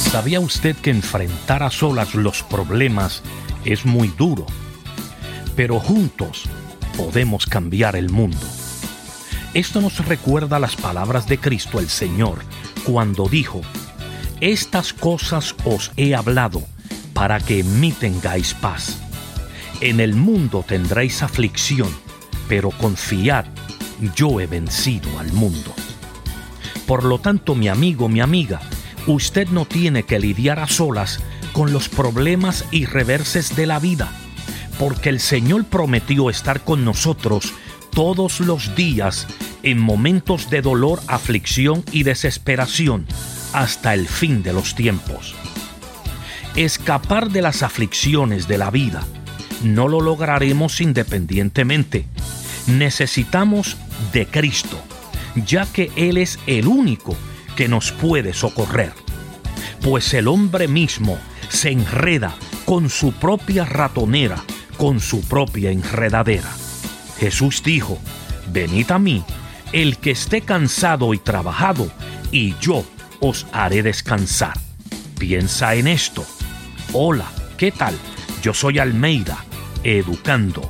¿Sabía usted que enfrentar a solas los problemas es muy duro? Pero juntos podemos cambiar el mundo. Esto nos recuerda las palabras de Cristo el Señor cuando dijo: estas cosas os he hablado para que en mí tengáis paz. En el mundo tendréis aflicción, pero confiad, yo he vencido al mundo. Por lo tanto, mi amigo, mi amiga, usted no tiene que lidiar a solas con los problemas y reverses de la vida, porque el Señor prometió estar con nosotros todos los días en momentos de dolor, aflicción y desesperación hasta el fin de los tiempos. Escapar de las aflicciones de la vida no lo lograremos independientemente. Necesitamos de Cristo, ya que Él es el único que nos puede socorrer. Pues el hombre mismo se enreda con su propia ratonera, con su propia enredadera. Jesús dijo: venid a mí, el que esté cansado y trabajado, y yo os haré descansar. Piensa en esto. Hola, ¿qué tal? Yo soy Almeida, educando.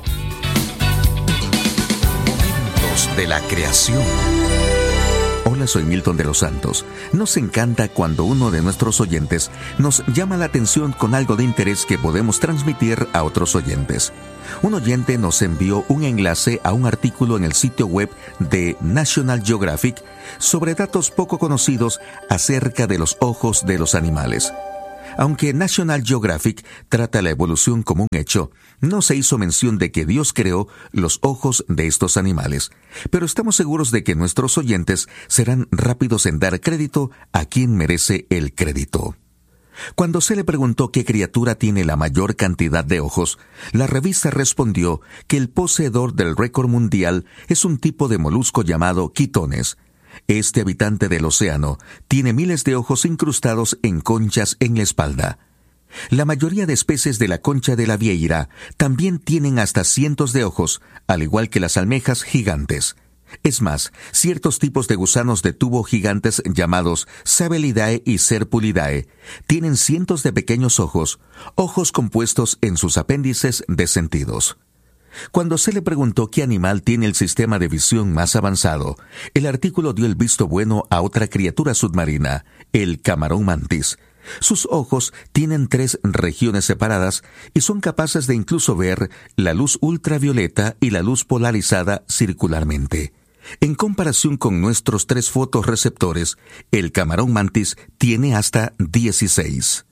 Momentos de la creación. Hola, soy Milton de los Santos. Nos encanta cuando uno de nuestros oyentes nos llama la atención con algo de interés que podemos transmitir a otros oyentes. Un oyente nos envió un enlace a un artículo en el sitio web de National Geographic sobre datos poco conocidos acerca de los ojos de los animales. Aunque National Geographic trata la evolución como un hecho, no se hizo mención de que Dios creó los ojos de estos animales. Pero estamos seguros de que nuestros oyentes serán rápidos en dar crédito a quien merece el crédito. Cuando se le preguntó qué criatura tiene la mayor cantidad de ojos, la revista respondió que el poseedor del récord mundial es un tipo de molusco llamado quitones. Este habitante del océano tiene miles de ojos incrustados en conchas en la espalda. La mayoría de especies de la concha de la vieira también tienen hasta cientos de ojos, al igual que las almejas gigantes. Es más, ciertos tipos de gusanos de tubo gigantes llamados Sabelidae y Serpulidae tienen cientos de pequeños ojos compuestos en sus apéndices de sentidos. Cuando se le preguntó qué animal tiene el sistema de visión más avanzado, el artículo dio el visto bueno a otra criatura submarina, el camarón mantis. Sus ojos tienen 3 regiones separadas y son capaces de incluso ver la luz ultravioleta y la luz polarizada circularmente. En comparación con nuestros 3 fotorreceptores, el camarón mantis tiene hasta 16.